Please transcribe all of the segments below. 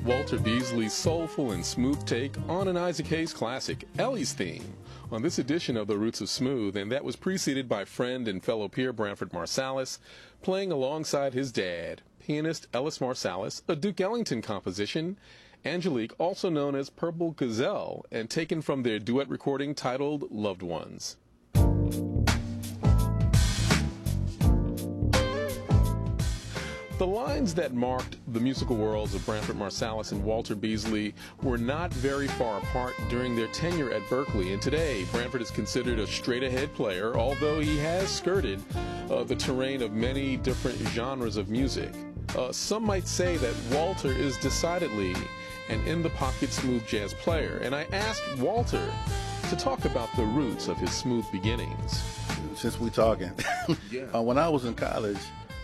Walter Beasley's soulful and smooth take on an Isaac Hayes classic, Ellie's Theme, on this edition of The Roots of Smooth, and that was preceded by friend and fellow peer Branford Marsalis, playing alongside his dad, pianist Ellis Marsalis, a Duke Ellington composition, Angelique, also known as Purple Gazelle, and taken from their duet recording titled Loved Ones. The lines that marked the musical worlds of Branford Marsalis and Walter Beasley were not very far apart during their tenure at Berklee, and today Branford is considered a straight-ahead player, although he has skirted the terrain of many different genres of music. Some might say that Walter is decidedly an in-the-pocket smooth jazz player, and I asked Walter to talk about the roots of his smooth beginnings. Since we're talking, when I was in college,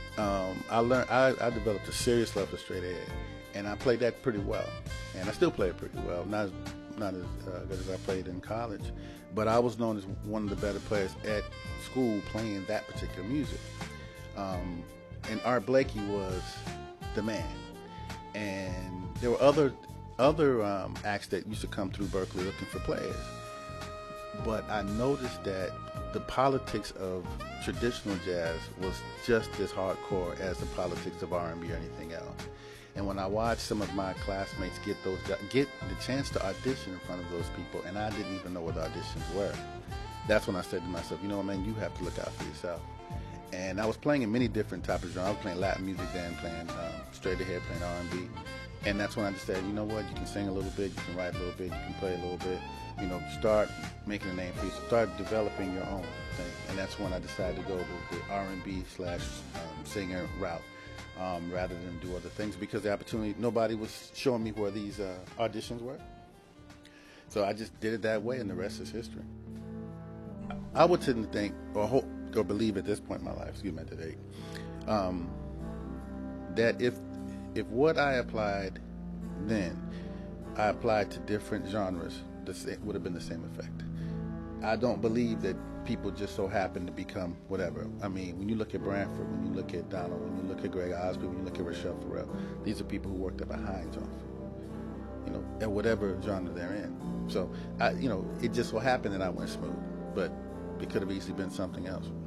I developed a serious love for straight ahead, and I played that pretty well, and I still play it pretty well. Not as good as I played in college, but I was known as one of the better players at school playing that particular music. And Art Blakey was the man, and there were other acts that used to come through Berklee looking for players, but I noticed that the politics of traditional jazz was just as hardcore as the politics of R&B or anything else. And when I watched some of my classmates get the chance to audition in front of those people, and I didn't even know what the auditions were, that's when I said to myself, you know what, man, you have to look out for yourself. And I was playing in many different types of genres. I was playing Latin music then, playing straight ahead, playing R&B. And that's when I decided, you know what, you can sing a little bit, you can write a little bit, you can play a little bit. You know, start making a name for you, start developing your own thing. And that's when I decided to go the R&B / singer route rather than do other things, because the opportunity, nobody was showing me where these auditions were. So I just did it that way, and the rest is history. I would tend to think, or hope, or believe at this point in my life, excuse me, at today, that if what I applied then, I applied to different genres, it would have been the same effect. I don't believe that people just so happen to become whatever. I mean, when you look at Branford, when you look at Donald, when you look at Greg Osby, when you look at Rachelle Farrell, these are people who worked their behinds off, you know, at whatever genre they're in. So, it just so happened that I went smooth, but it could have easily been something else.